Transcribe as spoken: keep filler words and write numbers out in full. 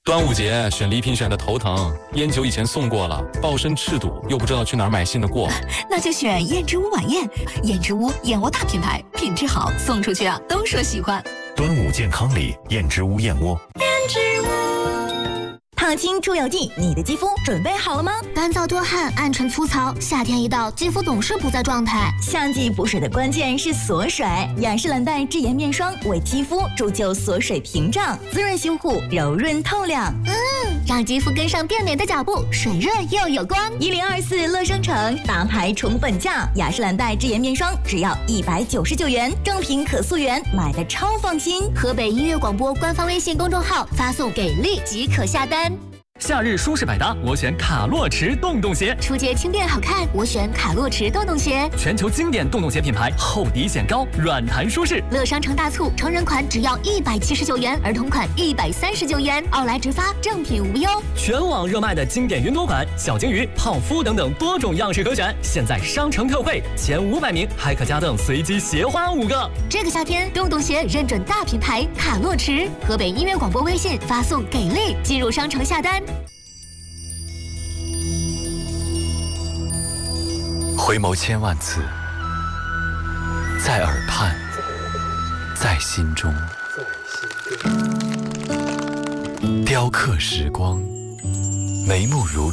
端午节选礼品选的头疼，烟酒以前送过了，抱身赤赌，又不知道去哪儿买新的过。 那就选燕之屋晚宴，燕之屋燕窝大品牌，品质好，送出去啊都说喜欢。 端午健康礼，燕之屋燕窝。 燕之屋。 烫青出油剂，你的肌肤准备好了吗？ 干燥多汗、暗沉粗糙，夏天一到，肌肤总是不在状态。 夏季补水的关键是锁水，雅诗兰黛智颜面霜为肌肤铸就锁水屏障，滋润修护，柔润透亮。 嗯，让肌肤跟上变美的脚步，水润又有光。 一零二四乐商城大牌宠本价，雅诗兰黛智颜面霜只要一百九十九元，正品可溯源，买的超放心。 河北音乐广播官方微信公众号发送给力即可下单。 夏日舒适百搭，我选卡洛驰洞洞鞋。 出街轻便好看，我选卡洛驰洞洞鞋。 全球经典洞洞鞋品牌，厚底显高，软弹舒适。 乐商城大促，成人款只要一百七十九元，儿童款一百三十九元，奥莱直发，正品无忧。 全网热卖的经典云朵款、小鲸鱼、泡芙等等多种样式可选，现在商城特惠，前五百名还可加赠随机鞋花五个。 这个夏天，洞洞鞋认准大品牌卡洛驰。河北音乐广播微信发送给力，进入商城下单。 回眸千万次，在耳畔，在心中，雕刻时光，眉目如